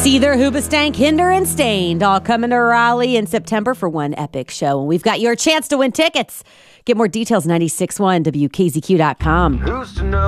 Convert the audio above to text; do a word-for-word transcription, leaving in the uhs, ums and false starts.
Seether, Hoobastank, Hinder, and Stained all coming to Raleigh in September for one epic show. And we've got your chance to win tickets. Get more details, nine six one W K Z Q dot com. Who's to know?